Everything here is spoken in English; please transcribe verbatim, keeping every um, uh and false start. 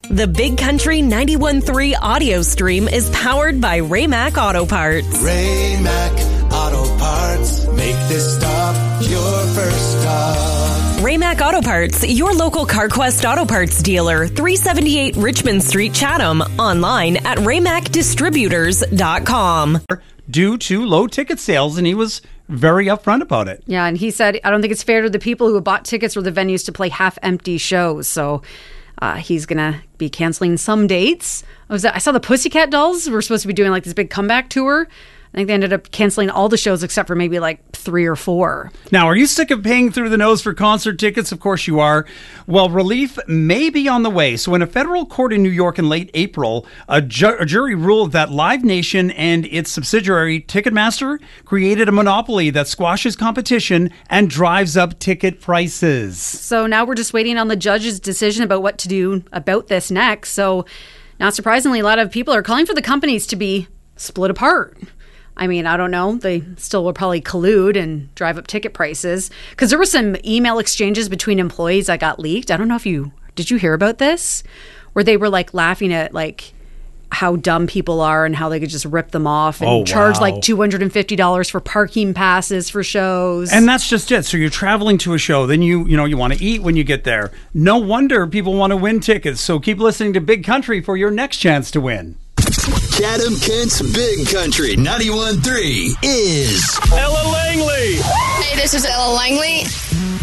The Big Country ninety-one point three audio stream is powered by Raymac Auto Parts. Raymac Auto Parts. Make this stop your first stop. Raymac Auto Parts, your local CarQuest Auto Parts dealer, three seventy-eight Richmond Street, Chatham. Online at raymac distributors dot com. Due to low ticket sales, and he was very upfront about it. Yeah, and he said, I don't think it's fair to the people who bought tickets or the venues to play half-empty shows. So uh, he's going to be canceling some dates. I, was, I saw the Pussycat Dolls were supposed to be doing like this big comeback tour. I think they ended up canceling all the shows except for maybe like three or four. Now, are you sick of paying through the nose for concert tickets? Of course you are. Well, relief may be on the way. So in a federal court in New York in late April, a, ju- a jury ruled that Live Nation and its subsidiary Ticketmaster created a monopoly that squashes competition and drives up ticket prices. So now we're just waiting on the judge's decision about what to do about this next. So not surprisingly, a lot of people are calling for the companies to be split apart. I mean, I don't know. They still will probably collude and drive up ticket prices. Because there were some email exchanges between employees that got leaked. I don't know if you... Did you hear about this? Where they were, like, laughing at, like, how dumb people are and how they could just rip them off and oh, charge, wow. like, two hundred fifty dollars for parking passes for shows. And that's just it. So you're traveling to a show. Then you, you know, you want to eat when you get there. No wonder people want to win tickets. So keep listening to Big Country for your next chance to win. Chatham Kent's Big Country ninety-one point three is Ella Langley. Hey, this is Ella Langley.